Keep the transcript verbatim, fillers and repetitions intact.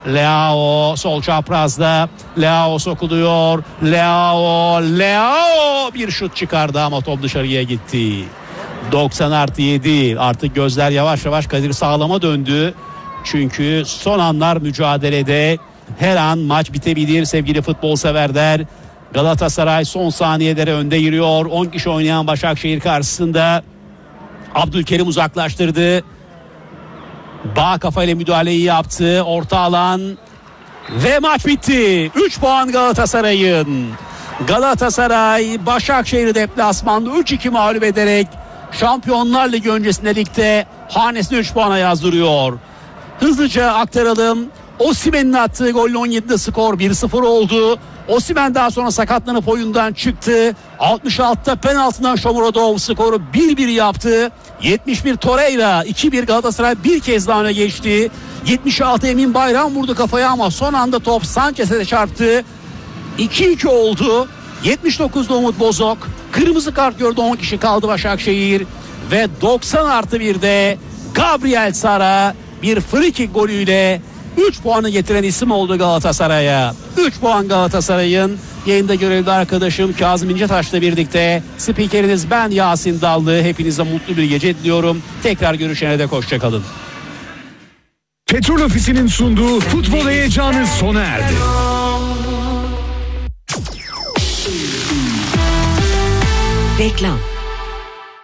Leao sol çaprazda. Leao sokuluyor. Leao. Leao bir şut çıkardı ama top dışarıya gitti. doksan artı yedi. Artık gözler yavaş yavaş Kadir Sağlam'a döndü. Çünkü son anlar mücadelede, her an maç bitebilir sevgili futbol severler. Galatasaray son saniyelere önde giriyor. on kişi oynayan Başakşehir karşısında. Abdülkerim uzaklaştırdı. Bağ kafayla müdahaleyi yaptı. Orta alan ve maç bitti. üç puan Galatasaray'ın. Galatasaray Başakşehir deplasmanda üç iki mağlup ederek Şampiyonlar Ligi öncesinde ligde hanesine üç puana yazdırıyor. Hızlıca aktaralım. Osimhen'in attığı golle on yedide skor bir sıfır oldu. Osimhen daha sonra sakatlanıp oyundan çıktı. altmış altıda penaltıdan Shomurodov skoru bir bir yaptı. yetmiş bir Torreira, iki bir Galatasaray bir kez daha öne geçti. yetmiş altı Emin Bayram vurdu kafaya ama son anda top Sanchez'e çarptı. iki iki oldu. yetmiş dokuzda Umut Bozok kırmızı kart gördü, on kişi kaldı Başakşehir ve doksan artı birde Gabriel Sara bir free kick golüyle üç puanı getiren isim oldu Galatasaray'a. üç puan Galatasaray'ın. Yayında görevli arkadaşım Kazım İncetaş'la birlikte spikeriniz ben Yasin Dallı. Hepinize mutlu bir gece diliyorum. Tekrar görüşene dek hoşçakalın. Petrol Ofisi'nin sunduğu futbol heyecanı sona erdi. Reklam.